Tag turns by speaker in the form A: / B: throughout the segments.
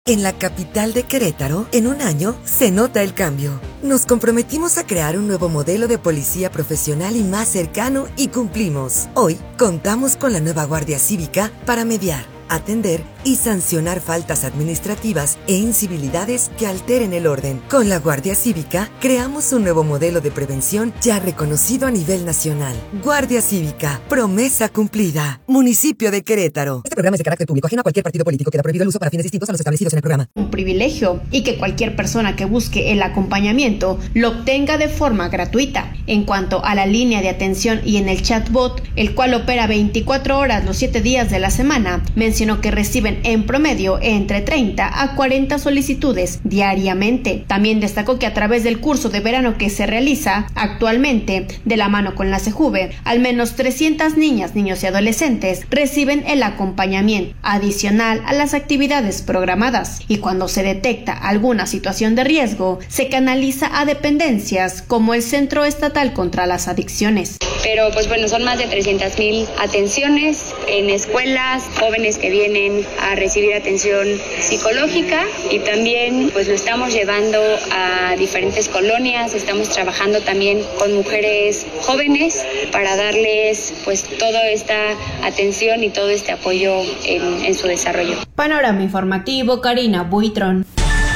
A: En la capital de Querétaro, en un año, se nota el cambio. Nos comprometimos a crear un nuevo modelo de policía profesional y más cercano y cumplimos. Hoy, contamos con la nueva Guardia Cívica para mediar, atender y sancionar faltas administrativas e incivilidades que alteren el orden. Con la Guardia Cívica, creamos un nuevo modelo de prevención ya reconocido a nivel nacional. Guardia Cívica, promesa cumplida. Municipio de Querétaro. Este programa es de carácter público, ajeno a cualquier partido político. Queda prohibido el uso para fines distintos a los establecidos en el programa.
B: Un privilegio y que cualquier persona que busque el acompañamiento lo obtenga de forma gratuita. En cuanto a la línea de atención y en el chatbot, el cual opera 24 horas los 7 días de la semana, mencionó que reciben en promedio entre 30 a 40 solicitudes diariamente. También destacó que a través del curso de verano que se realiza actualmente de la mano con la CEJUVE, al menos 300 niñas, niños y adolescentes reciben el acompañamiento adicional a las actividades programadas, y cuando se detecta alguna situación de riesgo, se canaliza a dependencias como el Centro Estatal contra las Adicciones.
C: Pero pues bueno, son más de 300,000 atenciones en escuelas, jóvenes que vienen a recibir atención psicológica, y también pues lo estamos llevando a diferentes colonias. Estamos trabajando también con mujeres jóvenes para darles pues toda esta atención y todo este apoyo en su desarrollo.
B: Panorama informativo, Karina Buitrón.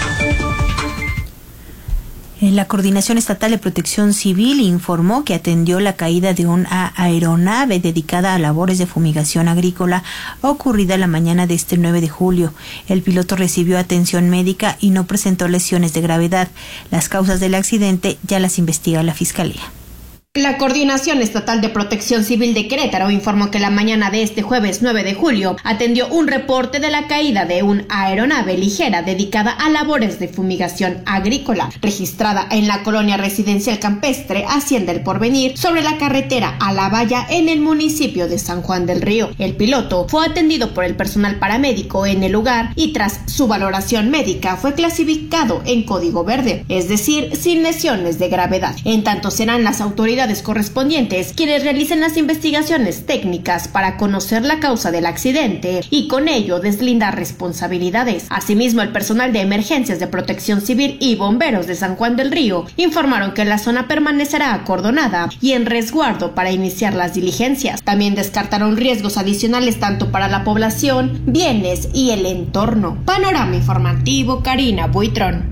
D: La Coordinación Estatal de Protección Civil informó que atendió la caída de una aeronave dedicada a labores de fumigación agrícola ocurrida la mañana de este 9 de julio. El piloto recibió atención médica y no presentó lesiones de gravedad. Las causas del accidente ya las investiga la Fiscalía.
B: La Coordinación Estatal de Protección Civil de Querétaro informó que la mañana de este jueves 9 de julio atendió un reporte de la caída de una aeronave ligera dedicada a labores de fumigación agrícola, registrada en la colonia residencial campestre Hacienda El Porvenir, sobre la carretera a La Valla en el municipio de San Juan del Río. El piloto fue atendido por el personal paramédico en el lugar y tras su valoración médica fue clasificado en código verde, es decir, sin lesiones de gravedad. En tanto serán las autoridades correspondientes quienes realicen las investigaciones técnicas para conocer la causa del accidente y con ello deslindar responsabilidades. Asimismo, el personal de emergencias de Protección Civil y bomberos de San Juan del Río informaron que la zona permanecerá acordonada y en resguardo para iniciar las diligencias. También descartaron riesgos adicionales tanto para la población, bienes y el entorno. Panorama informativo, Karina Buitrón.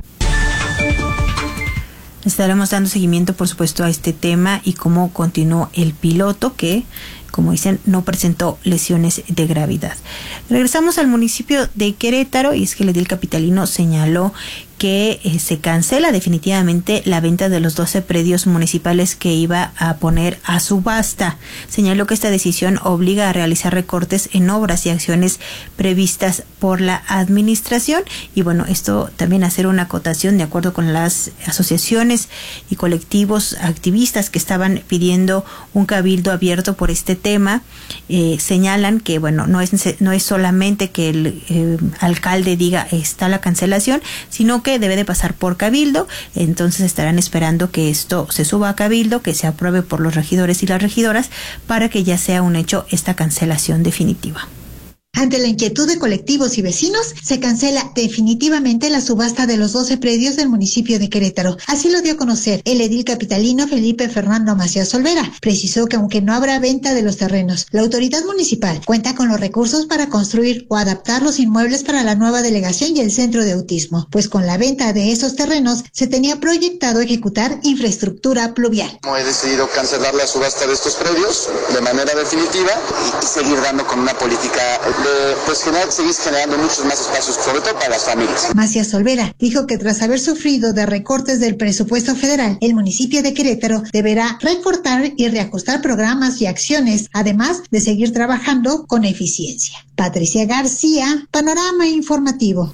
D: Estaremos dando seguimiento, por supuesto, a este tema y cómo continuó el piloto que, como dicen, no presentó lesiones de gravedad. Regresamos al municipio de Querétaro y es que el edil capitalino señaló que se cancela definitivamente la venta de los 12 predios municipales que iba a poner a subasta. Señaló que esta decisión obliga a realizar recortes en obras y acciones previstas por la administración. Y bueno, esto también hacer una acotación de acuerdo con las asociaciones y colectivos activistas que estaban pidiendo un cabildo abierto por este tema. Señalan que bueno, no es solamente que el alcalde diga está la cancelación, sino que debe de pasar por cabildo. Entonces estarán esperando que esto se suba a cabildo, que se apruebe por los regidores y las regidoras para que ya sea un hecho esta cancelación definitiva.
E: Ante la inquietud de colectivos y vecinos, se cancela definitivamente la subasta de los 12 predios del municipio de Querétaro. Así lo dio a conocer el edil capitalino Felipe Fernando Macías Olvera. Precisó que aunque no habrá venta de los terrenos, la autoridad municipal cuenta con los recursos para construir o adaptar los inmuebles para la nueva delegación y el centro de autismo, pues con la venta de esos terrenos se tenía proyectado ejecutar infraestructura pluvial.
F: He decidido cancelar la subasta de estos predios de manera definitiva y seguir dando con una política seguir generando muchos más espacios, sobre todo para las familias.
E: Macías Olvera dijo que tras haber sufrido de recortes del presupuesto federal, el municipio de Querétaro deberá recortar y reajustar programas y acciones, además de seguir trabajando con eficiencia. Patricia García, Panorama Informativo.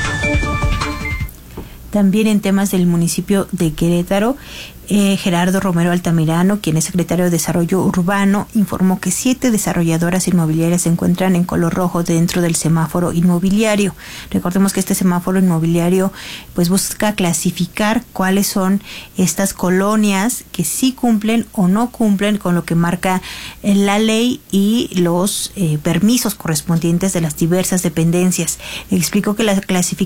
D: También en temas del municipio de Querétaro, Gerardo Romero Altamirano, quien es secretario de Desarrollo Urbano, informó que 7 desarrolladoras inmobiliarias se encuentran en color rojo dentro del semáforo inmobiliario. Recordemos que este semáforo inmobiliario pues busca clasificar cuáles son estas colonias que sí cumplen o no cumplen con lo que marca la ley y los permisos correspondientes de las diversas dependencias. Explicó que la clasificación